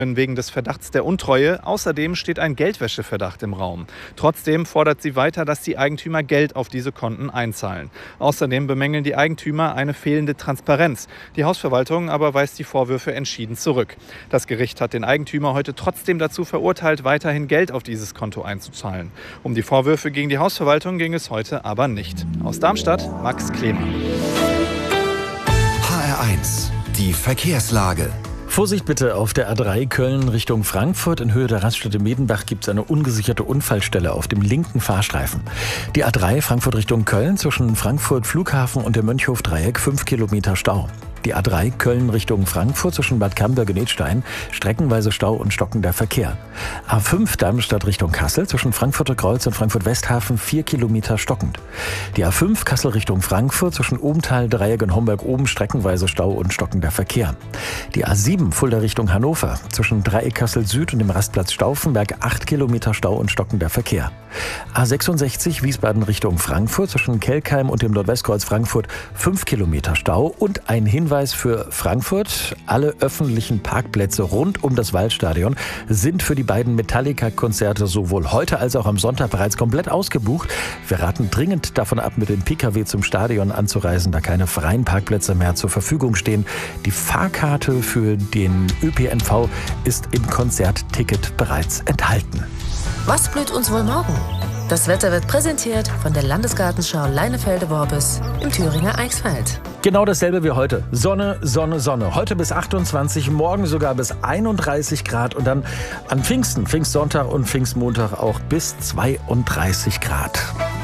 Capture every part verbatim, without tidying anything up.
wegen des Verdachts der Untreue. Außerdem steht ein Geldwäscheverdacht im Raum. Trotzdem fordert sie weiter, dass die Eigentümer Geld auf diese Konten einzahlen. Außerdem bemängeln die Eigentümer eine fehlende Transparenz. Die Hausverwaltung aber weist die Vorwürfe entschieden zurück. Das Gericht hat den Eigentümer heute trotzdem dazu verurteilt, weiterhin Geld auf dieses Konto einzuzahlen. Um die Vorwürfe gegen die Hausverwaltung ging es heute aber nicht. Aus Darmstadt, Max Klemer. H R eins, die Verkehrslage. Vorsicht bitte auf der A drei Köln Richtung Frankfurt. In Höhe der Raststätte Medenbach gibt es eine ungesicherte Unfallstelle auf dem linken Fahrstreifen. Die A drei Frankfurt Richtung Köln zwischen Frankfurt Flughafen und dem Mönchhof-Dreieck fünf Kilometer Stau. Die A drei Köln Richtung Frankfurt zwischen Bad Camberg-Edstein streckenweise Stau und stockender Verkehr. A fünf Darmstadt Richtung Kassel zwischen Frankfurter Kreuz und Frankfurt-Westhafen vier Kilometer stockend. Die A fünf Kassel Richtung Frankfurt zwischen Obenthal, Dreieck und Homberg-Oben streckenweise Stau und stockender Verkehr. Die A sieben Fulda Richtung Hannover zwischen Dreieck Kassel Süd und dem Rastplatz Stauffenberg acht Kilometer Stau und stockender Verkehr. A sechsundsechzig Wiesbaden Richtung Frankfurt zwischen Kelkheim und dem Nordwestkreuz Frankfurt fünf Kilometer Stau und ein Hinweis für Frankfurt: Alle öffentlichen Parkplätze rund um das Waldstadion sind für die beiden Metallica-Konzerte sowohl heute als auch am Sonntag bereits komplett ausgebucht. Wir raten dringend davon ab, mit dem Pkw zum Stadion anzureisen, da keine freien Parkplätze mehr zur Verfügung stehen. Die Fahrkarte für den Ö P N V ist im Konzertticket bereits enthalten. Was blüht uns wohl morgen? Das Wetter wird präsentiert von der Landesgartenschau Leinefelde-Worbis im Thüringer Eichsfeld. Genau dasselbe wie heute. Sonne, Sonne, Sonne. Heute bis achtundzwanzig, morgen sogar bis einunddreißig Grad und dann an Pfingsten, Pfingstsonntag und Pfingstmontag auch bis zweiunddreißig Grad.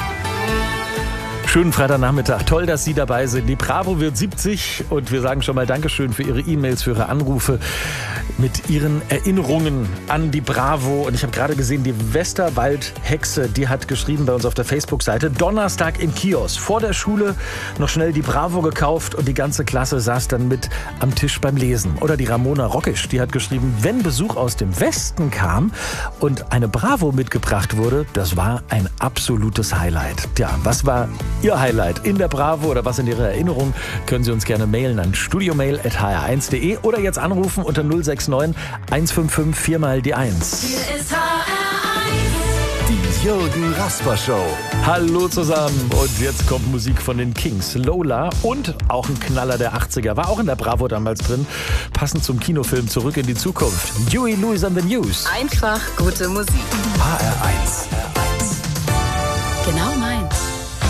Schönen Freitagnachmittag. Toll, dass Sie dabei sind. Die Bravo wird siebzig und wir sagen schon mal Dankeschön für Ihre E-Mails, für Ihre Anrufe mit Ihren Erinnerungen an die Bravo. Und ich habe gerade gesehen, die Westerwald-Hexe, die hat geschrieben bei uns auf der Facebook-Seite: Donnerstag im Kiosk. Vor der Schule noch schnell die Bravo gekauft und die ganze Klasse saß dann mit am Tisch beim Lesen. Oder die Ramona Rockisch, die hat geschrieben, wenn Besuch aus dem Westen kam und eine Bravo mitgebracht wurde, das war ein absolutes Highlight. Tja, was war Ihr Highlight in der Bravo oder was in Ihrer Erinnerung? Können Sie uns gerne mailen an studiomail at h r eins punkt d e oder jetzt anrufen unter null sechs neun eins fünf fünf vier mal die eins. Hier ist H R eins. Die Jürgen Rasper Show. Hallo zusammen und jetzt kommt Musik von den Kings. Lola und auch ein Knaller der achtziger, war auch in der Bravo damals drin, passend zum Kinofilm Zurück in die Zukunft. Huey Lewis and the News. Einfach gute Musik. H R eins.